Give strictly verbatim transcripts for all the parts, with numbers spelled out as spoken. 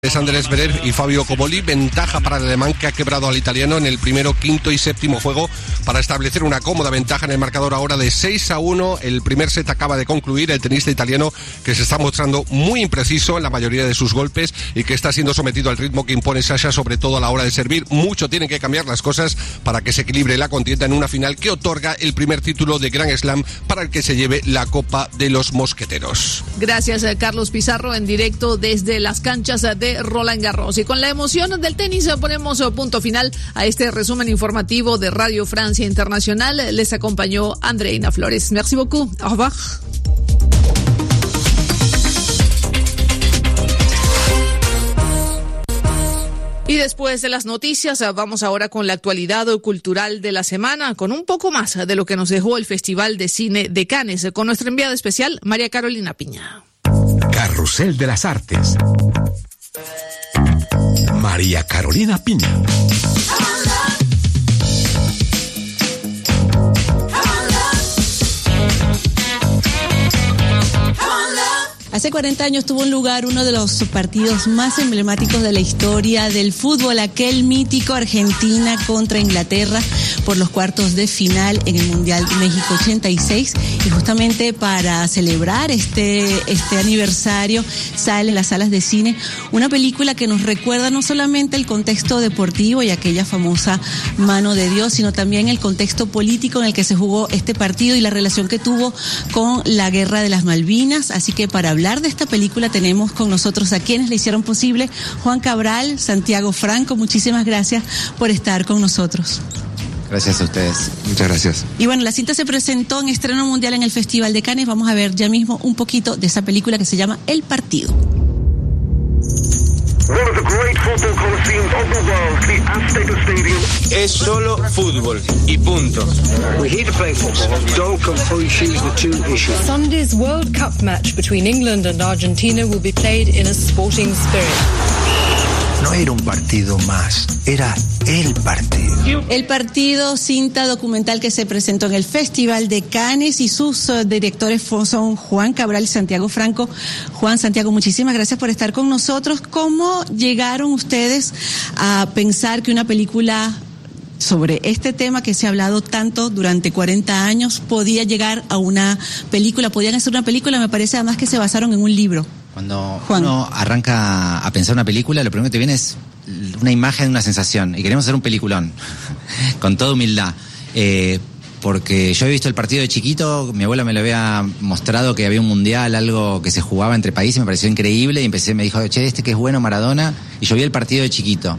Es Andrés Zverev y Fabio Cobolli, ventaja para el alemán que ha quebrado al italiano en el primero, quinto y séptimo juego para establecer una cómoda ventaja en el marcador ahora de seis a uno. El primer set acaba de concluir, el tenista italiano que se está mostrando muy impreciso en la mayoría de sus golpes y que está siendo sometido al ritmo que impone Sasha, sobre todo a la hora de servir. Mucho tienen que cambiar las cosas para que se equilibre la contienda en una final que otorga el primer título de Grand Slam para el que se lleve la Copa de los Mosqueteros. Gracias, Carlos Pizarro, en directo desde las canchas de Roland Garros. Y con la emoción del tenis ponemos punto final a este resumen informativo de Radio Francia Internacional. Les acompañó Andreina Flores. Merci beaucoup. Au revoir. Y después de las noticias, vamos ahora con la actualidad cultural de la semana, con un poco más de lo que nos dejó el Festival de Cine de Cannes, con nuestra enviada especial, María Carolina Piña. Carrusel de las Artes. María Carolina Piña. Hace cuarenta años tuvo lugar uno de los partidos más emblemáticos de la historia del fútbol, aquel mítico Argentina contra Inglaterra por los cuartos de final en el Mundial de México ochenta y seis, y justamente para celebrar este, este aniversario sale en las salas de cine una película que nos recuerda no solamente el contexto deportivo y aquella famosa mano de Dios, sino también el contexto político en el que se jugó este partido y la relación que tuvo con la Guerra de las Malvinas. Así que para hablar de esta película tenemos con nosotros a quienes le hicieron posible: Juan Cabral, Santiago Franco. Muchísimas gracias por estar con nosotros. Gracias a ustedes. Muchas gracias. Y bueno, la cinta se presentó en estreno mundial en el Festival de Cannes. Vamos a ver ya mismo un poquito de esa película que se llama El Partido. Es solo fútbol y punto. Sunday's World Cup match between England and Argentina will be played in a sporting spirit. No era un partido más, era el partido. El Partido, cinta documental que se presentó en el Festival de Cannes, y sus uh, directores son Juan Cabral y Santiago Franco. Juan, Santiago, muchísimas gracias por estar con nosotros. ¿Cómo llegaron ustedes a pensar que una película sobre este tema que se ha hablado tanto durante cuarenta años podía llegar a una película, podían hacer una película? Me parece además que se basaron en un libro. Cuando Juan. uno arranca a pensar una película, lo primero que te viene es una imagen, una sensación, y queremos hacer un peliculón, con toda humildad, eh, porque yo había visto El Partido de chiquito, mi abuela me lo había mostrado, que había un mundial, algo que se jugaba entre países, me pareció increíble, y empecé, me dijo, che, este que es bueno, Maradona, y yo vi El Partido de chiquito.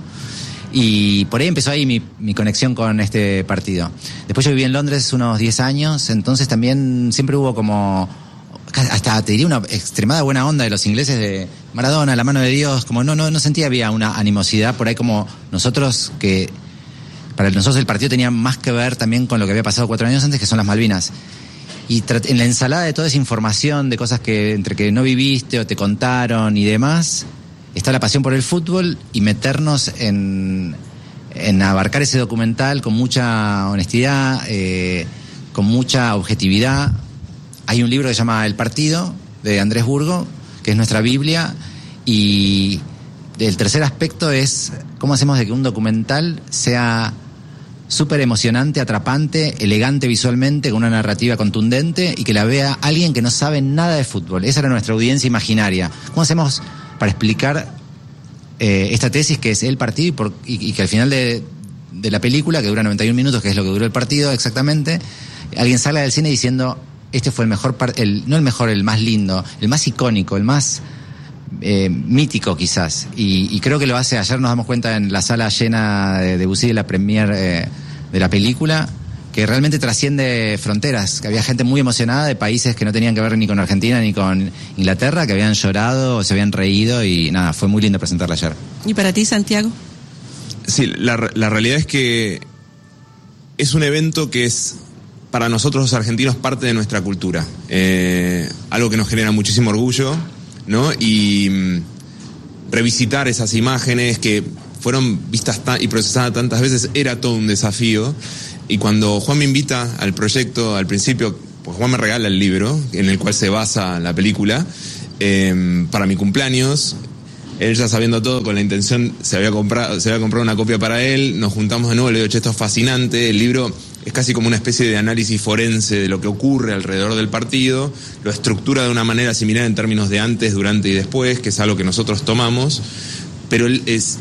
Y por ahí empezó ahí mi, mi conexión con este partido. Después yo viví en Londres unos diez años, entonces también siempre hubo como, hasta te diría una extremada buena onda de los ingleses de Maradona, la mano de Dios, como no, no, no sentía había una animosidad por ahí como nosotros, que para nosotros el partido tenía más que ver también con lo que había pasado cuatro años antes, que son las Malvinas. Y en la ensalada de toda esa información, de cosas que entre que no viviste o te contaron y demás, está la pasión por el fútbol y meternos en, en abarcar ese documental con mucha honestidad, eh, con mucha objetividad. Hay un libro que se llama El Partido, de Andrés Burgo, que es nuestra Biblia, y el tercer aspecto es cómo hacemos de que un documental sea súper emocionante, atrapante, elegante visualmente, con una narrativa contundente, y que la vea alguien que no sabe nada de fútbol. Esa era nuestra audiencia imaginaria. ¿Cómo hacemos para explicar eh, esta tesis que es el partido y, por, y, y que al final de, de la película, que dura noventa y un minutos, que es lo que duró el partido exactamente, alguien salga del cine diciendo, este fue el mejor, el, no el mejor, el más lindo, el más icónico, el más eh, mítico quizás, y, y creo que lo hace. Ayer nos damos cuenta en la sala llena de Debussy de la premiere eh, de la película, que realmente trasciende fronteras, que había gente muy emocionada de países que no tenían que ver ni con Argentina ni con Inglaterra, que habían llorado o se habían reído, y nada, fue muy lindo presentarla ayer. ¿Y para ti, Santiago? Sí, la, la realidad es que es un evento que es, para nosotros los argentinos, parte de nuestra cultura, eh, algo que nos genera muchísimo orgullo, ¿no? Y mm, revisitar esas imágenes que fueron vistas y procesadas tantas veces era todo un desafío. Y cuando Juan me invita al proyecto al principio, pues Juan me regala el libro en el cual se basa la película, eh, para mi cumpleaños, él ya sabiendo todo, con la intención, se había comprado, se había comprado una copia para él, nos juntamos de nuevo, le digo, che, esto es fascinante, el libro es casi como una especie de análisis forense de lo que ocurre alrededor del partido, lo estructura de una manera similar en términos de antes, durante y después, que es algo que nosotros tomamos, pero es,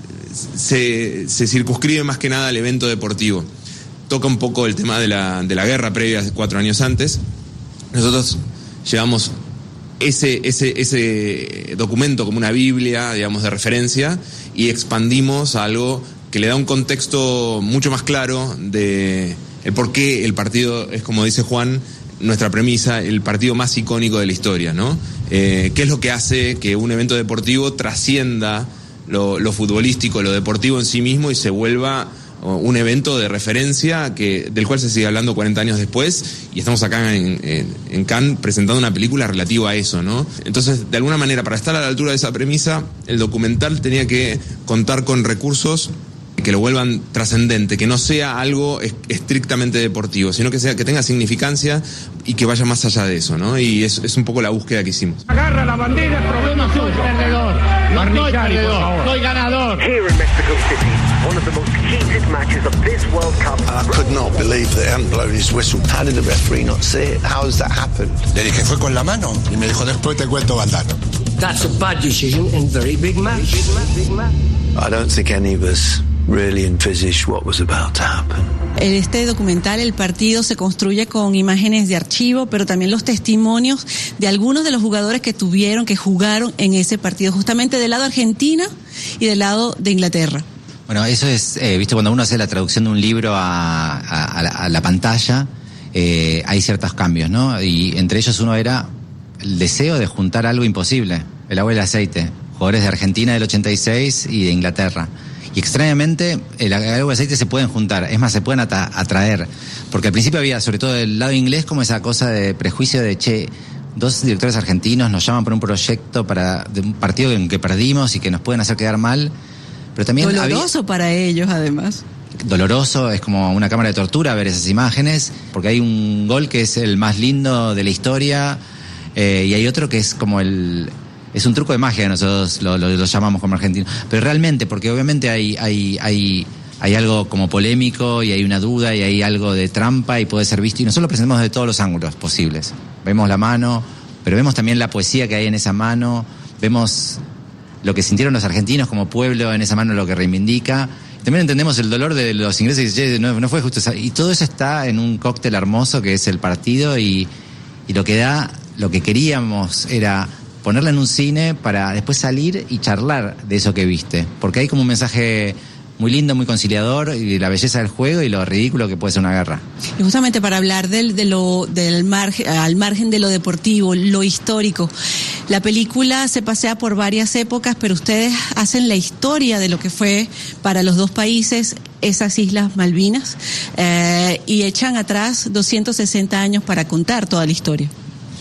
se, se circunscribe más que nada al evento deportivo. Toca un poco el tema de la, de la guerra previa, cuatro años antes. Nosotros llevamos ese, ese, ese documento como una biblia, digamos, de referencia, y expandimos a algo que le da un contexto mucho más claro de el por qué el partido es, como dice Juan, nuestra premisa, el partido más icónico de la historia, ¿no? Eh, ¿Qué es lo que hace que un evento deportivo trascienda lo, lo futbolístico, lo deportivo en sí mismo y se vuelva un evento de referencia que del cual se sigue hablando cuarenta años después, y estamos acá en, en, en Cannes presentando una película relativa a eso, ¿no? Entonces, de alguna manera, para estar a la altura de esa premisa, el documental tenía que contar con recursos que lo vuelvan trascendente, que no sea algo estrictamente deportivo, sino que sea que tenga significancia y que vaya más allá de eso, ¿no? Y es, es un poco la búsqueda que hicimos. Agarra la bandera, problema suyo. Perdedor. No soy perdedor, soy ganador. Here in Mexico City, one of the most heated matches of this World Cup. I could not believe that he hadn't blown his whistle. How did the referee not see it? How has that happened? Le dije, fue con la mano. Y me dijo, después te cuento, Valdano. That's a bad decision in very big match. Big match, big match. I don't think any of us really envisaged what was about to happen. En este documental, el partido se construye con imágenes de archivo, pero también los testimonios de algunos de los jugadores que tuvieron, que jugaron en ese partido, justamente del lado de Argentina y del lado de Inglaterra. Bueno, eso es, eh, viste, cuando uno hace la traducción de un libro a, a, a, la, a la pantalla, eh, hay ciertos cambios, ¿no? Y entre ellos uno era el deseo de juntar algo imposible, el agua y el aceite, jugadores de Argentina del ochenta y seis y de Inglaterra. Y extrañamente, el agua y el aceite se pueden juntar, es más, se pueden ata- atraer. Porque al principio había, sobre todo del lado inglés, como esa cosa de prejuicio de, che, dos directores argentinos nos llaman por un proyecto para de un partido en que perdimos y que nos pueden hacer quedar mal. Pero también doloroso había, para ellos, además. Doloroso, es como una cámara de tortura ver esas imágenes, porque hay un gol que es el más lindo de la historia, eh, y hay otro que es como el... Es un truco de magia, nosotros lo, lo, lo llamamos como argentinos. Pero realmente, porque obviamente hay, hay, hay, hay algo como polémico y hay una duda y hay algo de trampa y puede ser visto. Y nosotros lo presentamos de todos los ángulos posibles. Vemos la mano, pero vemos también la poesía que hay en esa mano. Vemos lo que sintieron los argentinos como pueblo en esa mano, lo que reivindica. También entendemos el dolor de los ingleses y dice, no, no fue justo. Y todo eso está en un cóctel hermoso que es el partido y, y lo que da, lo que queríamos era ponerla en un cine para después salir y charlar de eso que viste. Porque hay como un mensaje muy lindo, muy conciliador, y la belleza del juego y lo ridículo que puede ser una guerra. Y justamente para hablar del, de lo, del margen, al margen de lo deportivo, lo histórico, la película se pasea por varias épocas, pero ustedes hacen la historia de lo que fue para los dos países esas Islas Malvinas, eh, y echan atrás doscientos sesenta años para contar toda la historia.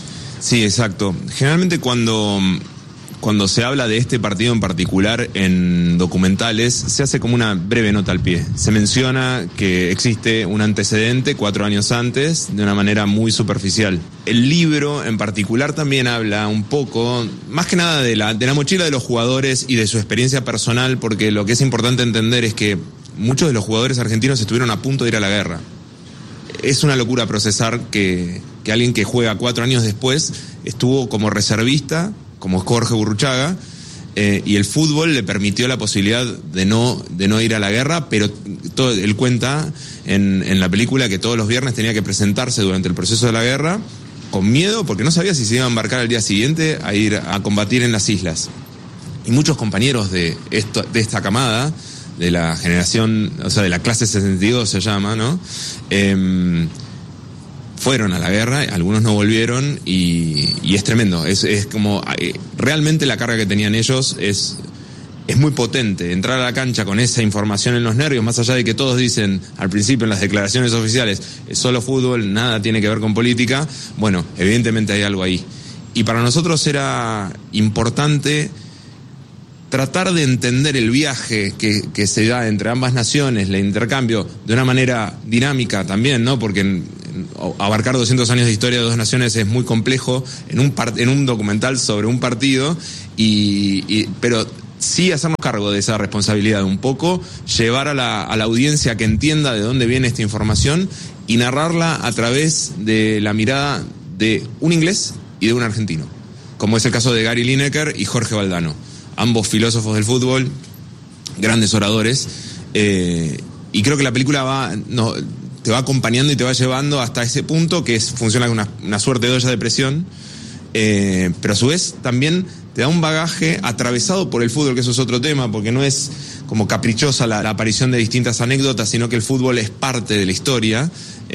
Sí, exacto. Generalmente cuando, cuando se habla de este partido en particular en documentales, se hace como una breve nota al pie. Se menciona que existe un antecedente cuatro años antes, de una manera muy superficial. El libro en particular también habla un poco, más que nada de la, de la mochila de los jugadores y de su experiencia personal, porque lo que es importante entender es que muchos de los jugadores argentinos estuvieron a punto de ir a la guerra. Es una locura procesar que, que alguien que juega cuatro años después estuvo como reservista, como Jorge Burruchaga, eh, y el fútbol le permitió la posibilidad de no, de no ir a la guerra, pero todo, él cuenta en, en la película que todos los viernes tenía que presentarse durante el proceso de la guerra con miedo, porque no sabía si se iba a embarcar al día siguiente a ir a combatir en las islas. Y muchos compañeros de, esto, de esta camada, de la generación, o sea, de la clase sesenta y dos se llama, ¿no? Eh, fueron a la guerra, algunos no volvieron y, y es tremendo. Es, es como, eh, realmente la carga que tenían ellos es, es muy potente. Entrar a la cancha con esa información en los nervios, más allá de que todos dicen al principio en las declaraciones oficiales, es solo fútbol, nada tiene que ver con política. Bueno, evidentemente hay algo ahí. Y para nosotros era importante tratar de entender el viaje que, que se da entre ambas naciones, el intercambio, de una manera dinámica también, ¿no? Porque abarcar doscientos años de historia de dos naciones es muy complejo en un, part, en un documental sobre un partido, y, y, pero sí hacernos cargo de esa responsabilidad un poco, llevar a la, a la audiencia que entienda de dónde viene esta información y narrarla a través de la mirada de un inglés y de un argentino, como es el caso de Gary Lineker y Jorge Valdano, ambos filósofos del fútbol, grandes oradores, eh, y creo que la película va no, te va acompañando y te va llevando hasta ese punto que es, funciona como una, una suerte de olla de presión, eh, pero a su vez también te da un bagaje atravesado por el fútbol, que eso es otro tema, porque no es como caprichosa la, la aparición de distintas anécdotas, sino que el fútbol es parte de la historia.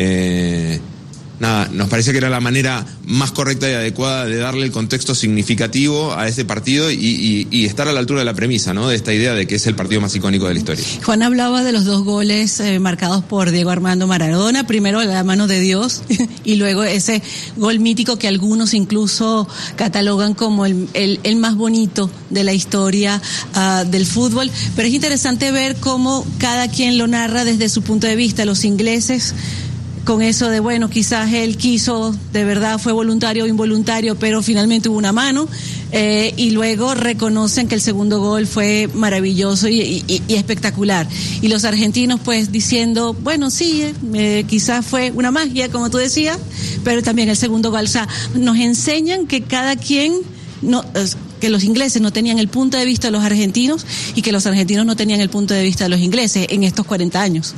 Eh, nada, nos parecía que era la manera más correcta y adecuada de darle el contexto significativo a ese partido y, y, y estar a la altura de la premisa, ¿no? De esta idea de que es el partido más icónico de la historia. Juan hablaba de los dos goles eh, marcados por Diego Armando Maradona, primero la mano de Dios y luego ese gol mítico que algunos incluso catalogan como el, el, el más bonito de la historia uh, del fútbol, pero es interesante ver cómo cada quien lo narra desde su punto de vista. Los ingleses con eso de, bueno, quizás él quiso, de verdad fue voluntario o involuntario, pero finalmente hubo una mano, eh, y luego reconocen que el segundo gol fue maravilloso y, y, y espectacular. Y los argentinos pues diciendo, bueno, sí, eh, quizás fue una magia, como tú decías, pero también el segundo gol. O sea, nos enseñan que cada quien, no, que los ingleses no tenían el punto de vista de los argentinos y que los argentinos no tenían el punto de vista de los ingleses en estos cuarenta años.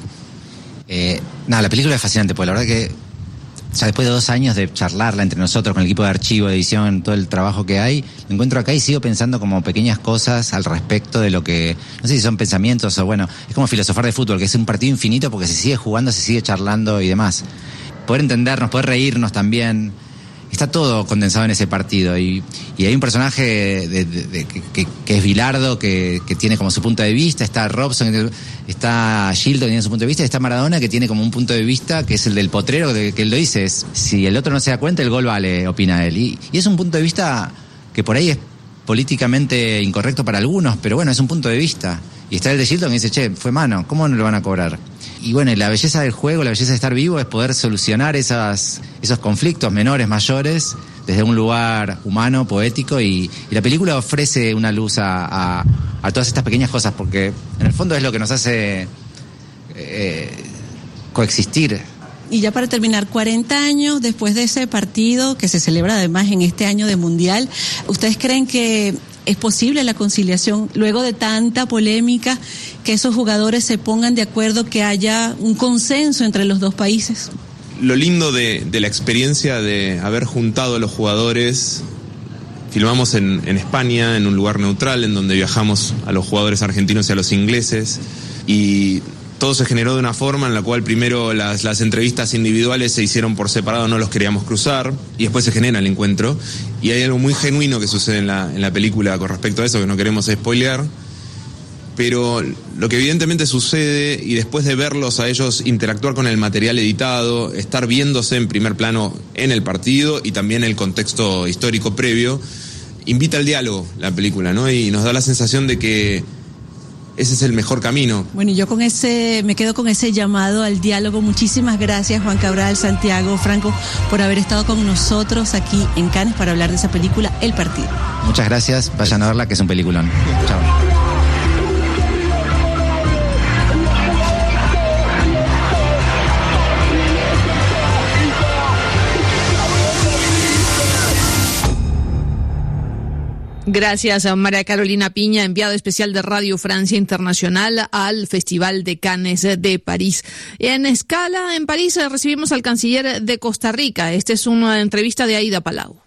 Eh, nada, la película es fascinante, porque la verdad que ya después de dos años de charlarla entre nosotros, con el equipo de archivo, de edición, todo el trabajo que hay, me encuentro acá y sigo pensando como pequeñas cosas al respecto de lo que, no sé si son pensamientos o bueno, es como filosofar de fútbol, que es un partido infinito porque se sigue jugando, se sigue charlando y demás. Poder entendernos, poder reírnos también, está todo condensado en ese partido. Y, y hay un personaje de, de, de, que, que es Bilardo, que, que tiene como su punto de vista, está Robson, está Gildo, que tiene su punto de vista, y está Maradona, que tiene como un punto de vista, que es el del potrero, que, que él lo dice, es, si el otro no se da cuenta, el gol vale, opina él. Y, y es un punto de vista que por ahí es políticamente incorrecto para algunos, pero bueno, es un punto de vista. Y está el de Gildo que dice, che, fue mano, ¿cómo no lo van a cobrar? Y bueno, y la belleza del juego, la belleza de estar vivo es poder solucionar esas, esos conflictos menores, mayores, desde un lugar humano, poético, y, y la película ofrece una luz a, a, a todas estas pequeñas cosas, porque en el fondo es lo que nos hace eh, coexistir. Y ya para terminar, cuarenta años después de ese partido, que se celebra además en este año de Mundial, ¿ustedes creen que es posible la conciliación luego de tanta polémica, que esos jugadores se pongan de acuerdo, que haya un consenso entre los dos países? Lo lindo de, de la experiencia de haber juntado a los jugadores, filmamos en, en España, en un lugar neutral, en donde viajamos a los jugadores argentinos y a los ingleses, y todo se generó de una forma en la cual primero las, las entrevistas individuales se hicieron por separado, no los queríamos cruzar, y después se genera el encuentro. Y hay algo muy genuino que sucede en la, en la película con respecto a eso, que no queremos spoilear, pero lo que evidentemente sucede, y después de verlos a ellos interactuar con el material editado, estar viéndose en primer plano en el partido y también el contexto histórico previo, invita al diálogo la película, ¿no? Y nos da la sensación de que ese es el mejor camino. Bueno, y yo con ese, me quedo con ese llamado al diálogo. Muchísimas gracias, Juan Cabral, Santiago, Franco, por haber estado con nosotros aquí en Cannes para hablar de esa película, El Partido. Muchas gracias, vayan a verla, que es un peliculón. Chao. Gracias a María Carolina Piña, enviado especial de Radio Francia Internacional al Festival de Cannes de París. En escala, en París recibimos al canciller de Costa Rica. Esta es una entrevista de Aida Palau.